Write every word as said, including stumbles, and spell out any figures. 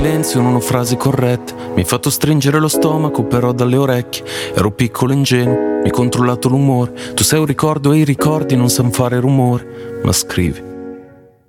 silenzio, non ho frasi corrette. Mi hai fatto stringere lo stomaco però dalle orecchie. Ero piccolo e ingenuo, mi hai controllato l'umore. Tu sei un ricordo e i ricordi non sanno fare rumore. Ma scrivi